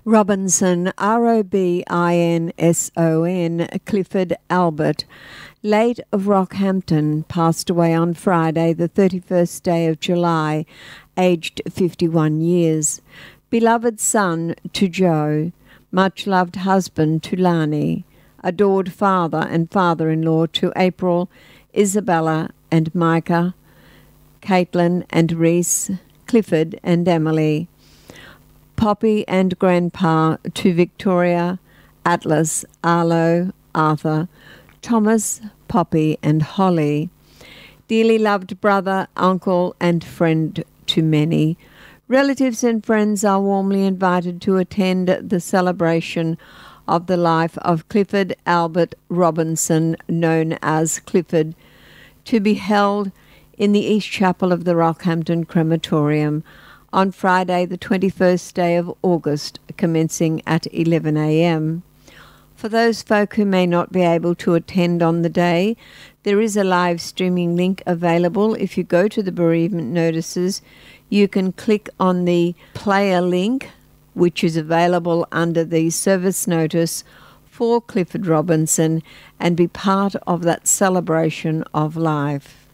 Robinson, Robinson, Clifford Albert, late of Rockhampton, passed away on Friday, the 31st day of July, aged 51 years. Beloved son to Joe, much-loved husband to Lani, adored father and father-in-law to April, Isabella and Micah, Caitlin and Reese, Clifford and Emily, Poppy and Grandpa to Victoria, Atlas, Arlo, Arthur, Thomas, Poppy and Holly, dearly loved brother, uncle and friend to many. Relatives and friends are warmly invited to attend the celebration of the life of Clifford Albert Robinson, known as Clifford, to be held in the East Chapel of the Rockhampton Crematorium on Friday, the 21st day of August, commencing at 11 a.m. For those folk who may not be able to attend on the day, there is a live streaming link available. If you go to the bereavement notices, you can click on the player link, which is available under the service notice for Clifford Robinson, and be part of that celebration of life.